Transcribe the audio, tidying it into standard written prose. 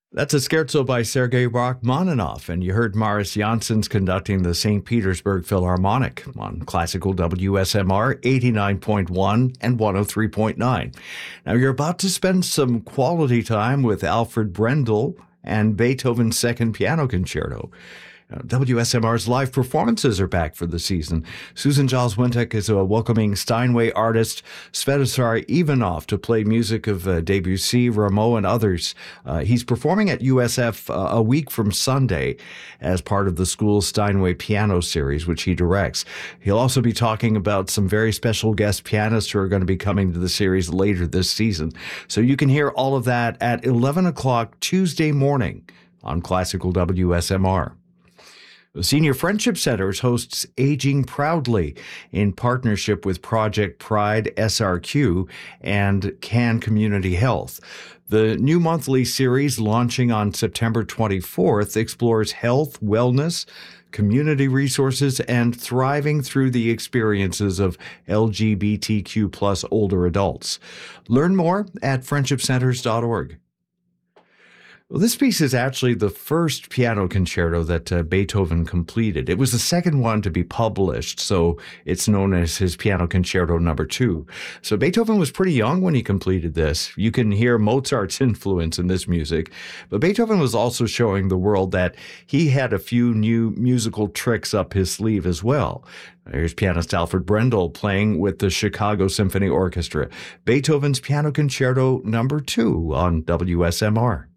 That's a scherzo by Sergei Rachmaninoff, and you heard Maris Janssens conducting the St. Petersburg Philharmonic on classical WSMR 89.1 and 103.9. Now, you're about to spend some quality time with Alfred Brendel and Beethoven's Second Piano Concerto. WSMR's live performances are back for the season. Susan Giles Wintek is welcoming Steinway artist Svetozar Ivanov to play music of Debussy, Rameau, and others. He's performing at USF a week from Sunday as part of the school's Steinway Piano Series, which he directs. He'll also be talking about some very special guest pianists who are going to be coming to the series later this season. So you can hear all of that at 11 o'clock Tuesday morning on Classical WSMR. The Senior Friendship Centers hosts Aging Proudly in partnership with Project Pride SRQ and Can Community Health. The new monthly series launching on September 24th explores health, wellness, community resources, and thriving through the experiences of LGBTQ plus older adults. Learn more at friendshipcenters.org. Well, this piece is actually the first piano concerto that Beethoven completed. It was the second one to be published, so it's known as his Piano Concerto Number 2. So Beethoven was pretty young when he completed this. You can hear Mozart's influence in this music, but Beethoven was also showing the world that he had a few new musical tricks up his sleeve as well. Here's pianist Alfred Brendel playing with the Chicago Symphony Orchestra. Beethoven's Piano Concerto Number 2 on WSMR.